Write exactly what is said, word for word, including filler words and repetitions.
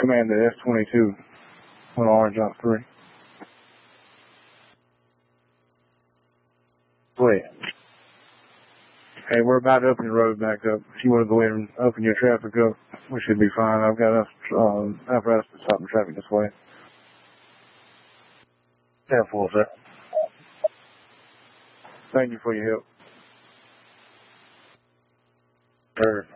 Command to S twenty-two on Orange on three. Wait. Hey, we're about to open the road back up. If you want to go in and open your traffic up, we should be fine. I've got enough um, apparatus to stop the traffic this way. ten four, sir. Thank you for your help. Sir.